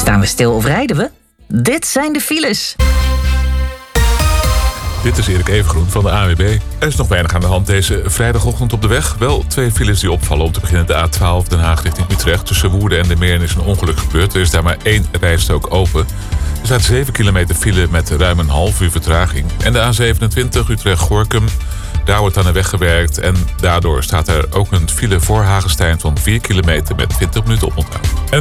Staan we stil of rijden we? Dit zijn de files. Dit is Erik Evengroen van de ANWB. Er is nog weinig aan de hand deze vrijdagochtend op de weg. Wel 2 files die opvallen. Om te beginnen de A12 Den Haag richting Utrecht. Tussen Woerden en de Meern is een ongeluk gebeurd. Er is daar maar 1 rijstrook open. Er staat 7 kilometer file met ruim een half uur vertraging. En de A27 Utrecht-Gorinchem. Daar wordt aan de weg gewerkt. En daardoor staat er ook een file voor Hagestein van 4 kilometer met 20 minuten oponthoud.